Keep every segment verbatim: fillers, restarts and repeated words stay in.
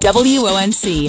W O N C,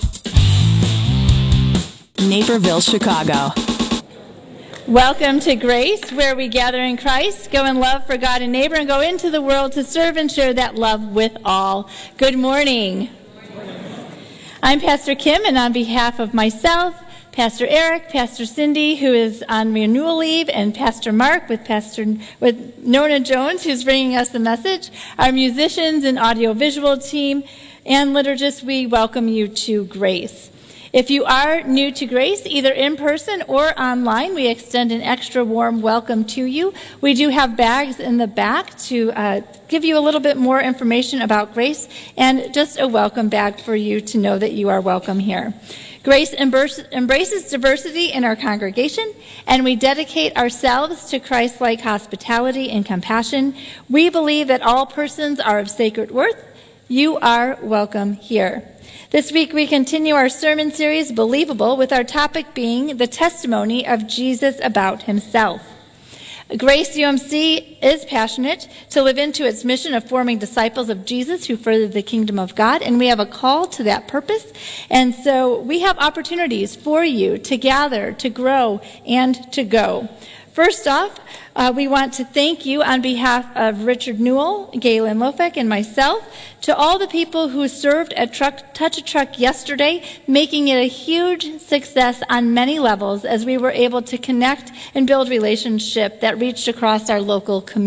Naperville, Chicago. Welcome to Grace, where we gather in Christ, go in love for God and neighbor, and go into the world to serve and share that love with all. Good morning. Good morning. I'm Pastor Kim, and on behalf of myself, Pastor Eric, Pastor Cindy, who is on renewal leave, and Pastor Mark with Pastor with Nona Jones, who's bringing us the message, our musicians and audiovisual team, and liturgists, we welcome you to Grace. If you are new to Grace, either in person or online, we extend an extra warm welcome to you. We do have bags in the back to uh, give you a little bit more information about Grace, and just a welcome bag for you to know that you are welcome here. Grace embraces diversity in our congregation, and we dedicate ourselves to Christ-like hospitality and compassion. We believe that all persons are of sacred worth. You are welcome here. This week we continue our sermon series, Believable, with our topic being the testimony of Jesus about himself. Grace U M C is passionate to live into its mission of forming disciples of Jesus who further the kingdom of God, and we have a call to that purpose. And so we have opportunities for you to gather, to grow, and to go. First off, uh, we want to thank you on behalf of Richard Newell, Galen Lofek, and myself, to all the people who served at Truck, Touch a Truck yesterday, making it a huge success on many levels as we were able to connect and build relationship that reached across our local community.